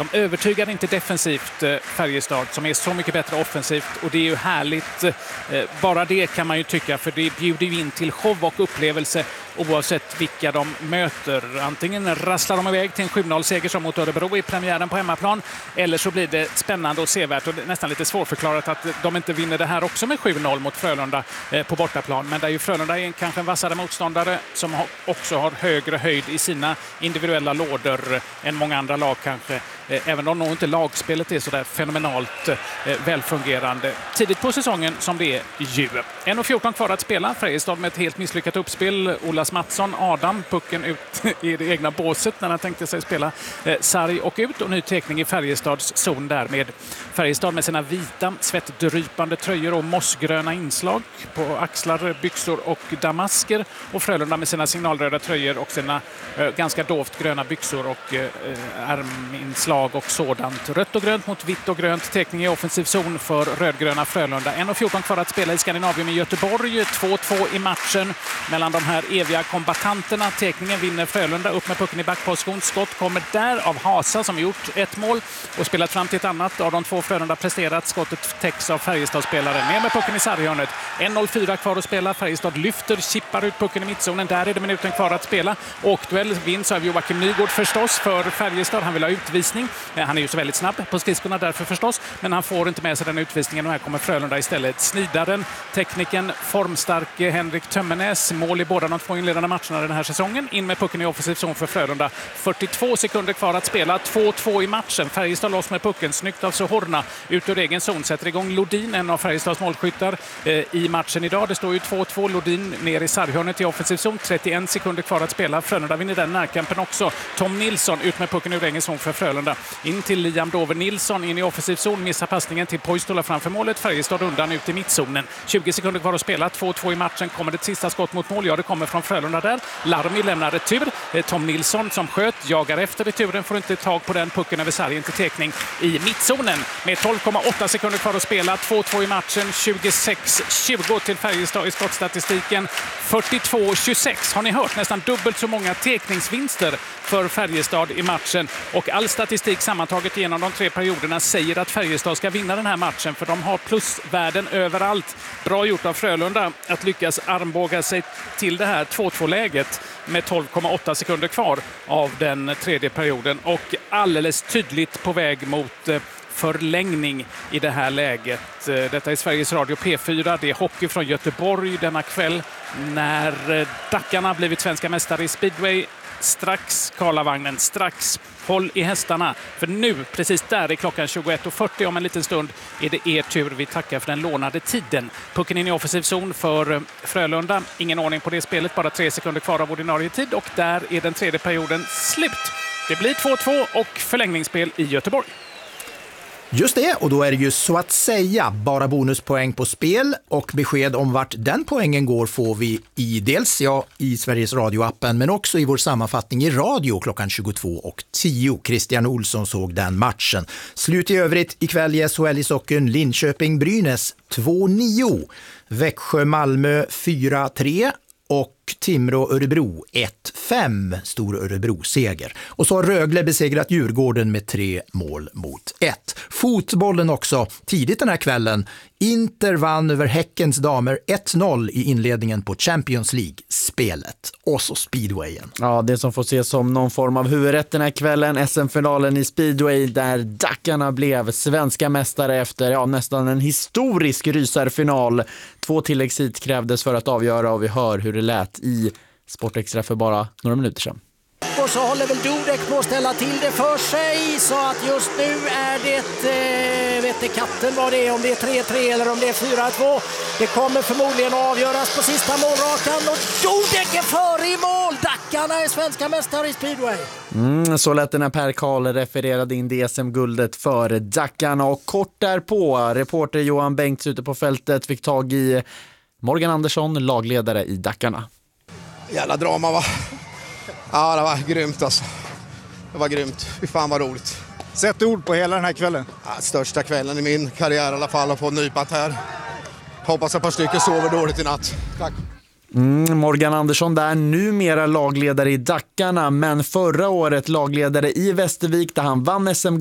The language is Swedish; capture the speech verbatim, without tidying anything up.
De övertygar inte defensivt eh, Färjestad som är så mycket bättre offensivt, och det är ju härligt. Eh, bara det kan man ju tycka, för det bjuder ju in till show och upplevelse oavsett vilka de möter. Antingen rasslar de iväg till en sju noll-seger som mot Örebro i premiären på hemmaplan, eller så blir det spännande och sevärt och nästan lite svårförklarat att de inte vinner det här också med sju noll mot Frölunda eh, på bortaplan. Men där är ju Frölunda är kanske en vassare motståndare som har, också har högre höjd i sina individuella lådor än många andra lag kanske. Eh, även om nog inte lagspelet är så där fenomenalt eh, välfungerande. Tidigt på säsongen som det är ju. en och fjorton kvar att spela. Färjestad med ett helt misslyckat uppspel. Olas Mattsson, Adam, pucken ut i det egna båset när han tänkte sig spela eh, sarg och ut, och ny teckning i Färjestads zon där med Färjestad med sina vita, svettdrypande tröjor och mossgröna inslag på axlar, byxor och damasker, och Frölunda med sina signalröda tröjor och sina eh, ganska dovt gröna byxor och eh, ärminslag och sådant. Rött och grönt mot vitt och grönt, teckning i offensiv zon för rödgröna Frölunda. en och fjorton kvar att spela i Skandinavium i Göteborg. två två i matchen mellan de här eviga kombatanterna. Teckningen vinner Frölunda, upp med pucken i backposition. Skott kommer där av Hasa som gjort ett mål och spelat fram till ett annat. Av de två Frölunda presterat. Skottet täcks av Färjestad-spelaren. Ner med pucken i sarghörnet. en noll fyra kvar att spela. Färjestad lyfter, chippar ut pucken i mittzonen. Där är det minuten kvar att spela. Och duell vinns av Joakim Nygård förstås för Färjestad. Han vill ha utvisning. Han är ju så väldigt snabb på skridskorna därför förstås. Men han får inte med sig den utvisningen, och här kommer Frölunda istället. Snidaren, tekniken, formstarke Henrik Tömmernes. Mål i båda de två inledande matcherna den här säsongen. In med pucken i offensiv zon för Frölunda. fyrtiotvå sekunder kvar att spela. två två i matchen. Färjestad loss med pucken. Snyggt av Sohorna. Ut ur egen zon. Sätter igång Lodin, en av Färjestads målskyttar eh, i matchen idag. Det står ju två två. Lodin ner i sarghörnet i offensiv zon. trettioen sekunder kvar att spela. Frölunda vinner den närkampen också. Tom Nilsson ut med pucken ur egen zon för Frölunda. In till Liam Dover Nilsson in i offensiv zon. Missar passningen till Poistola framför målet. Färjestad undan ut i mittzonen. tjugo sekunder kvar att spela. två två i matchen. Kommer det sista skott mot mål? Ja, det kommer från Frölunda där. Larmi lämnar retur. Tom Nilsson som sköt jagar efter returen, får inte tag på den pucken över sargen till tekning i mittzonen. Med tolv komma åtta sekunder kvar att spela. två två i matchen. tjugosex tjugo till Färjestad i skottstatistiken. fyrtiotvå tjugosex. Har ni hört? Nästan dubbelt så många tekningsvinster för Färjestad i matchen. Och all statistik sammantaget genom de tre perioderna säger att Färjestad ska vinna den här matchen, för de har plusvärden överallt. Bra gjort av Frölunda att lyckas armbåga sig till det här två två-läget med tolv komma åtta sekunder kvar av den tredje perioden, och alldeles tydligt på väg mot förlängning i det här läget. Detta är Sveriges Radio P fyra. Det är hockey från Göteborg denna kväll när Dackarna blivit svenska mästare i speedway. Strax, Karlavagnen, strax. Håll i hästarna, för nu, precis där är klockan tjugoett och fyrtio. Om en liten stund är det er tur. Vi tackar för den lånade tiden. Pucken in i offensiv zon för Frölunda. Ingen ordning på det spelet, bara tre sekunder kvar av ordinarie tid. Och där är den tredje perioden slut. Det blir två två och förlängningsspel i Göteborg. Just det, och då är det ju så att säga bara bonuspoäng på spel, och besked om vart den poängen går får vi i dels ja, i Sveriges Radio-appen, men också i vår sammanfattning i radio klockan tjugotvå och tio. Christian Olsson såg den matchen. Slut i övrigt ikväll i S H L-ishockeyn. Linköping-Brynäs två nio, Växjö-Malmö fyra tre och Timrå-Örebro ett fem, stor Örebro-seger. Och så har Rögle besegrat Djurgården med tre mål mot ett. Fotbollen också, tidigt den här kvällen. Inter vann över Häckens damer ett noll i inledningen på Champions League-spelet. Och så speedwayen. Ja, det som får ses som någon form av huvudrätt den här kvällen. S M-finalen i speedway där Dackarna blev svenska mästare efter ja, nästan en historisk rysarfinal. Två tilläggshit krävdes för att avgöra, och vi hör hur det lät i Sportextra för bara några minuter sedan. Och så håller väl Dudek på att ställa till det för sig, så att just nu är det eh, vet inte katten vad det är, om det är tre tre eller om det är fyra två. Det kommer förmodligen att avgöras på sista målrakan, och Dudek är före i mål. Dackarna är svenska mästare i speedway. Mm, så lät det när Per Karl refererade in D S M-guldet för Dackarna, och kort därpå reporter Johan Bengts ute på fältet fick tag i Morgan Andersson, lagledare i Dackarna. Jävla drama, va? Ja, det var grymt alltså. Det var grymt. Fy fan vad roligt. Sätt ord på hela den här kvällen. Ja, största kvällen i min karriär i alla fall, att få nypat här. Hoppas ett par stycken sover dåligt i natt. Tack. Mm, Morgan Andersson där, numera lagledare i Dackarna, men förra året lagledare i Västervik där han vann S M